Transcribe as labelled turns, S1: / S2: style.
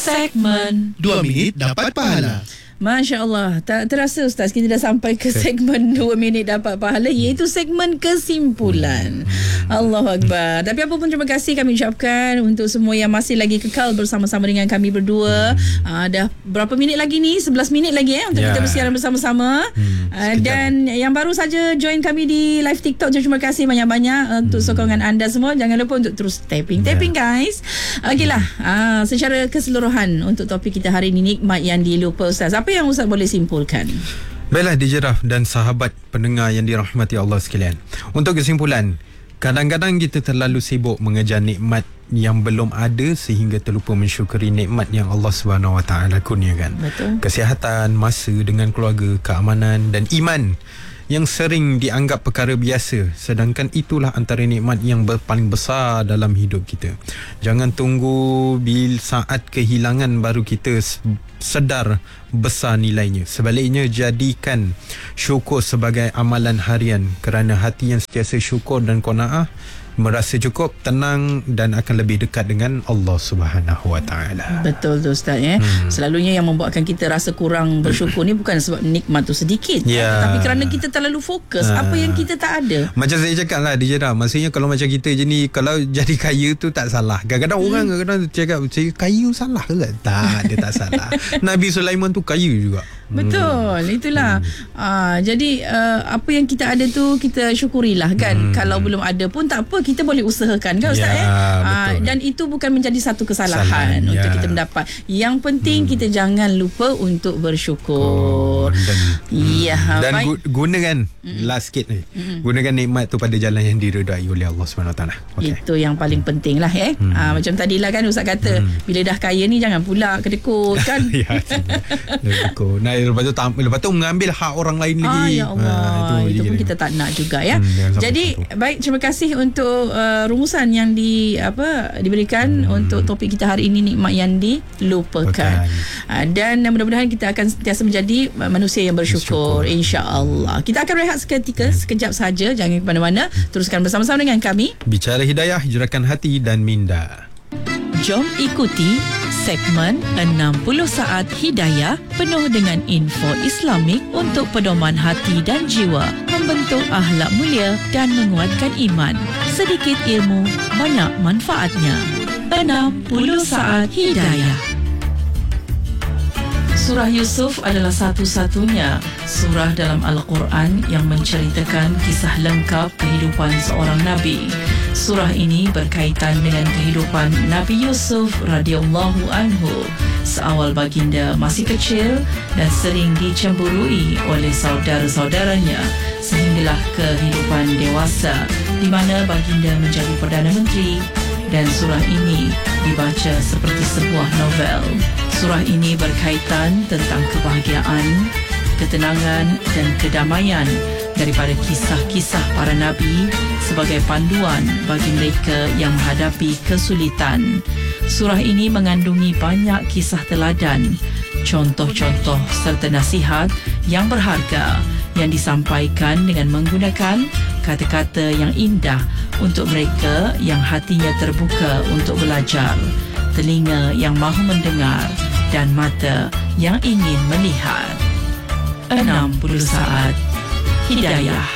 S1: Segmen
S2: 2 minit dapat pahala.
S3: Masya Allah, tak terasa Ustaz kita dah sampai ke segmen 2 minit dapat pahala, iaitu segmen kesimpulan. Allahu Akbar. Tapi apa pun terima kasih kami ucapkan untuk semua yang masih lagi kekal bersama-sama dengan kami berdua. Dah berapa minit lagi ni? 11 minit lagi untuk kita bersiaran bersama-sama. Dan yang baru saja join kami di live TikTok, terima kasih banyak-banyak untuk sokongan anda semua. Jangan lupa untuk terus tapping guys. Okeylah, secara keseluruhan untuk topik kita hari ini, nikmat yang dilupa Ustaz. Apa yang Ustaz boleh simpulkan?
S4: Baiklah Dijeraf dan sahabat pendengar yang dirahmati Allah sekalian. Untuk kesimpulan, kadang-kadang kita terlalu sibuk mengejar nikmat yang belum ada sehingga terlupa mensyukuri nikmat yang Allah SWT kurniakan. Betul. Kesihatan, masa dengan keluarga, keamanan dan iman yang sering dianggap perkara biasa, sedangkan itulah antara nikmat yang paling besar dalam hidup kita. Jangan tunggu bila saat kehilangan baru kita sedar besar nilainya. Sebaliknya, jadikan syukur sebagai amalan harian, kerana hati yang sentiasa syukur dan qanaah merasa cukup, tenang dan akan lebih dekat dengan Allah Subhanahu Wa Taala.
S3: Betul tu Ustaz Selalunya yang membuatkan kita rasa kurang bersyukur ni bukan sebab nikmat tu sedikit, tapi kerana kita terlalu fokus apa yang kita tak ada.
S4: Macam saya cakap lah Dijera, maksudnya kalau macam kita je ni, kalau jadi kaya tu tak salah. Kadang-kadang orang cakap saya kaya salah ke? Tak, dia tak salah. Nabi Sulaiman tu kaya juga.
S3: Betul, itulah. Jadi apa yang kita ada tu kita syukurilah kan. Kalau belum ada pun tak apa, kita boleh usahakan kan Ustaz dan itu bukan menjadi satu kesalahan untuk kita mendapat. Yang penting kita jangan lupa untuk bersyukur.
S4: Dan gunakan last sikit ni. Gunakan nikmat tu pada jalan yang diredai oleh Allah SWT.
S3: Itu yang paling penting lah macam tadilah kan Ustaz kata, bila dah kaya ni jangan pula kedekut kan.
S4: Kedekut. Lepas tu mengambil hak orang lain lagi.
S3: Ya Allah, itu pun kita tak nak juga Jadi baik, terima kasih untuk rumusan yang diberikan untuk topik kita hari ini, nikmat yang dilupakan. Dan mudah-mudahan kita akan sentiasa menjadi manusia yang bersyukur, insya-Allah. Kita akan rehat seketika, sekejap saja, jangan ke mana-mana, teruskan bersama-sama dengan kami
S4: Bicara Hidayah, Gerakan Hati dan Minda.
S1: Jom ikuti segmen 60 Saat Hidayah penuh dengan info Islamik untuk pedoman hati dan jiwa, membentuk akhlak mulia dan menguatkan iman. Sedikit ilmu, banyak manfaatnya. 60 Saat Hidayah. Surah Yusuf adalah satu-satunya surah dalam Al-Quran yang menceritakan kisah lengkap kehidupan seorang Nabi. Surah ini berkaitan dengan kehidupan Nabi Yusuf radhiyallahu anhu seawal baginda masih kecil dan sering dicemburui oleh saudara-saudaranya sehinggalah kehidupan dewasa di mana baginda menjadi Perdana Menteri, dan surah ini dibaca seperti sebuah novel. Surah ini berkaitan tentang kebahagiaan, ketenangan dan kedamaian daripada kisah-kisah para nabi sebagai panduan bagi mereka yang menghadapi kesulitan. Surah ini mengandungi banyak kisah teladan, contoh-contoh serta nasihat yang berharga yang disampaikan dengan menggunakan kata-kata yang indah untuk mereka yang hatinya terbuka untuk belajar, telinga yang mahu mendengar dan mata yang ingin melihat. 60 Saat Hidayah.